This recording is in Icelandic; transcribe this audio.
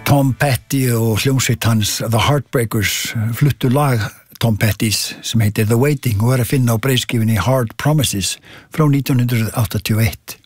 Tom Petty og hljómsveit hans The Heartbreakers fluttu lag Tom Pettys sem heitir The Waiting og að finna á breiðskífunni Hard Promises frá 1981.